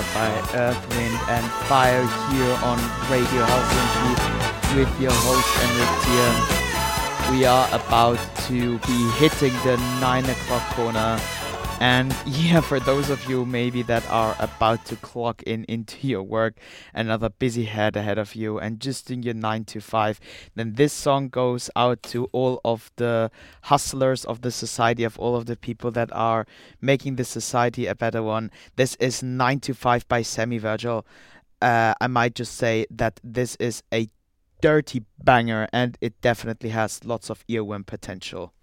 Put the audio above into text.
by Earth, Wind and Fire here on Radio Helsinki with your host Enric Thiel. We are about to be hitting the 9 o'clock corner. And yeah, for those of you maybe that are about to clock into your work, another busy head ahead of you and just doing your 9 to 5, then this song goes out to all of the hustlers of the society, of all of the people that are making the society a better one. This is 9 to 5 by Semi Virgil. I might just say that this is a dirty banger and it definitely has lots of earworm potential.